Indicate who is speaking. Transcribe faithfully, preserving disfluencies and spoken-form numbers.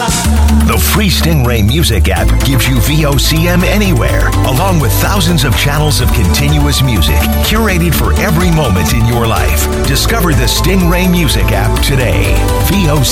Speaker 1: The free Stingray Music app gives you V O C M anywhere, along with thousands of channels of continuous music, curated for every moment in your life. Discover the Stingray Music app today. V O C